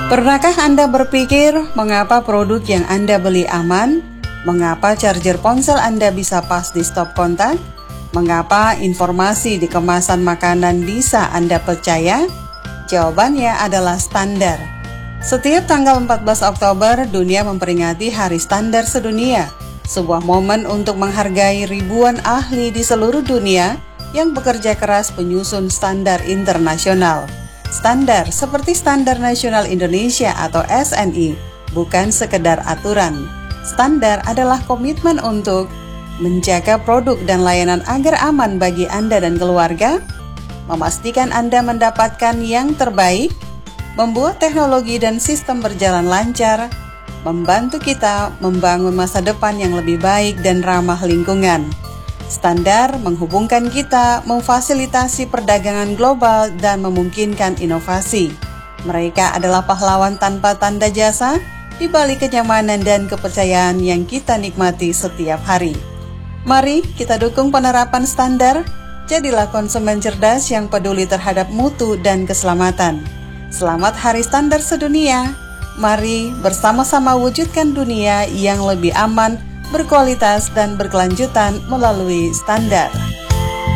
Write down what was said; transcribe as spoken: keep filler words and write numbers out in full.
Pernahkah Anda berpikir mengapa produk yang Anda beli aman? Mengapa charger ponsel Anda bisa pas di stop kontak? Mengapa informasi di kemasan makanan bisa Anda percaya? Jawabannya adalah standar. Setiap tanggal empat belas Oktober, dunia memperingati Hari Standar Sedunia, sebuah momen untuk menghargai ribuan ahli di seluruh dunia yang bekerja keras menyusun standar internasional. Standar seperti Standar Nasional Indonesia atau S N I bukan sekedar aturan. Standar adalah komitmen untuk menjaga produk dan layanan agar aman bagi Anda dan keluarga, memastikan Anda mendapatkan yang terbaik, membuat teknologi dan sistem berjalan lancar, membantu kita membangun masa depan yang lebih baik dan ramah lingkungan. Standar menghubungkan kita, memfasilitasi perdagangan global, dan memungkinkan inovasi. Mereka adalah pahlawan tanpa tanda jasa di balik kenyamanan dan kepercayaan yang kita nikmati setiap hari. Mari kita dukung penerapan standar, jadilah konsumen cerdas yang peduli terhadap mutu dan keselamatan. Selamat Hari Standar Sedunia. Mari bersama-sama wujudkan dunia yang lebih aman, berkualitas dan berkelanjutan melalui standar.